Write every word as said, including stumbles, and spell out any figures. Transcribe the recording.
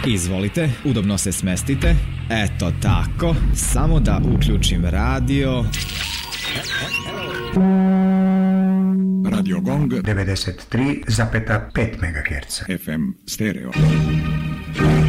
Izvolite, udobno se smestite. Eto tako, samo da uključim radio. Radio Gong devedeset tri zarez pet megaherca F M stereo.